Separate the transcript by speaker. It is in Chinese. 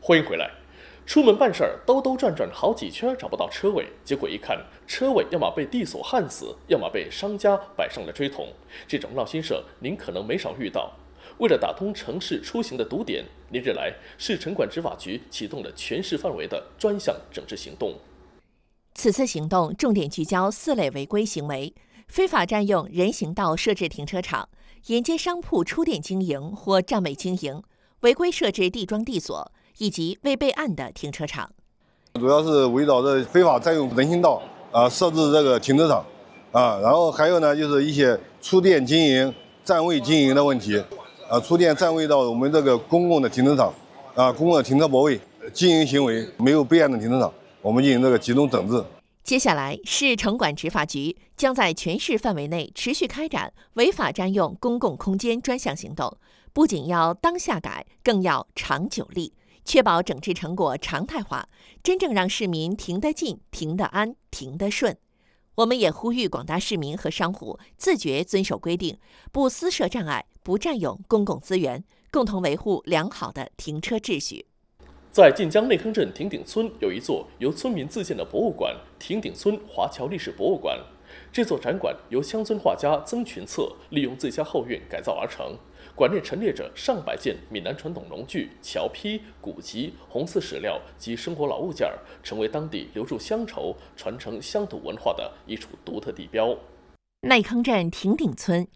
Speaker 1: 欢迎回来。出门办事儿，兜兜转转好几圈找不到车位，结果一看，车位要么被地锁焊死，要么被商家摆上了锥桶。这种闹心事您可能没少遇到。为了打通城市出行的堵点，连日来，市城管执法局启动了全市范围的专项整治行动。
Speaker 2: 此次行动重点聚焦4类违规行为：非法占用人行道设置停车场、沿街商铺出店经营或占位经营、违规设置地桩地锁以及未备案的停车场。
Speaker 3: 主要是围绕着非法占用人行道设置这个停车场然后还有呢就是一些出店经营、占位经营的问题出店占位到我们这个公共的停车场公共的停车泊位经营行为没有备案的停车场，我们进行这个集中整治。
Speaker 2: 接下来，市城管执法局将在全市范围内持续开展违法占用公共空间专项行动，不仅要当下改，更要长久立，确保整治成果常态化，真正让市民停得进、停得安、停得顺。我们也呼吁广大市民和商户自觉遵守规定，不私设障碍，不占用公共资源，共同维护良好的停车秩序。
Speaker 1: 在晋江内坑镇亭顶村有一座由村民自建的博物馆——亭顶村华侨历史博物馆。这座展馆由乡村画家曾群策利用自家后院改造而成，馆内陈列着上百件闽南传统农具、桥坯、古籍、红色史料及生活老物件，成为当地留住乡愁、传承乡土文化的一处独特地标。
Speaker 2: 内坑镇亭顶村